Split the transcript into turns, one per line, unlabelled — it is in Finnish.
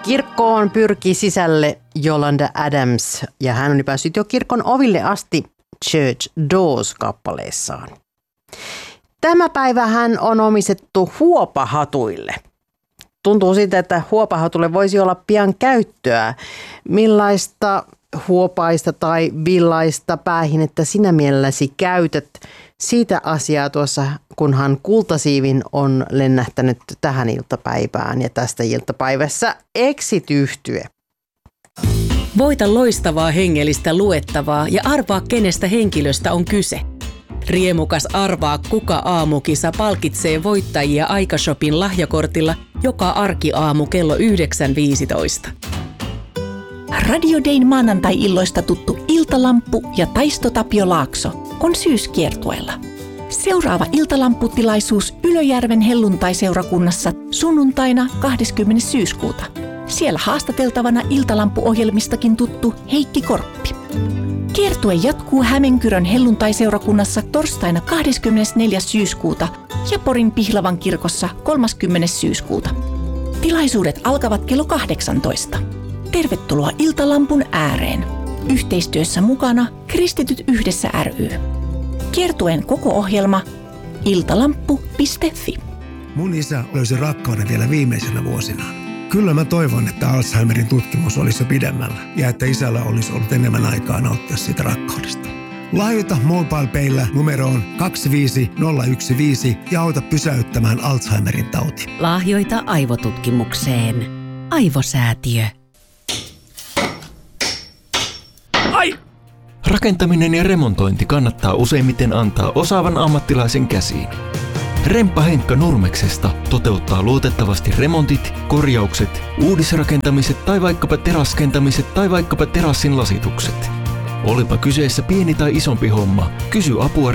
Kirkkoon pyrki sisälle Yolanda Adams ja hän on päässyt jo kirkon oville asti Church Doors-kappaleessaan. Tämä päivä hän on omistettu huopahatuille. Tuntuu siltä, että huopahatulle voisi olla pian käyttöä. Millaista huopaista tai villaista päähinettä sinä mielelläsi käytät? Siitä asiaa tuossa, kunhan kultasiivin on lennähtänyt tähän iltapäivään ja tästä iltapäivässä Exit-yhtye.
Voita loistavaa hengellistä luettavaa ja arvaa, kenestä henkilöstä on kyse. Riemukas Arvaa kuka aamukisa palkitsee voittajia Aikashopin lahjakortilla joka arkiaamu kello 9.15.
Radio Dayn maanantai-illoista tuttu Iltalamppu ja Taisto Tapio Laakso on syyskiertueella. Seuraava iltalamputilaisuus Ylöjärven helluntaiseurakunnassa sunnuntaina 20. syyskuuta. Siellä haastateltavana iltalampuohjelmistakin tuttu Heikki Korppi. Kiertue jatkuu Hämeenkyrön helluntaiseurakunnassa torstaina 24. syyskuuta ja Porin Pihlavan kirkossa 30. syyskuuta. Tilaisuudet alkavat kello 18. Tervetuloa Iltalampun ääreen. Yhteistyössä mukana Kristityt yhdessä ry. Kiertueen koko ohjelma iltalampu.fi.
Mun isä löysi rakkauden vielä viimeisenä vuosinaan. Kyllä mä toivon, että Alzheimerin tutkimus olisi jo pidemmällä ja että isällä olisi ollut enemmän aikaa nauttia siitä rakkaudesta. Lahjoita MobilePayllä numeroon 25015 ja auta pysäyttämään Alzheimerin tauti.
Lahjoita aivotutkimukseen. Aivosäätiö.
Ai! Rakentaminen ja remontointi kannattaa useimmiten antaa osaavan ammattilaisen käsiin. Remppa Henkka Nurmeksesta toteuttaa luotettavasti remontit, korjaukset, uudisrakentamiset tai vaikkapa teraskentamiset tai vaikkapa terassin lasitukset. Olipa kyseessä pieni tai isompi homma, kysy apua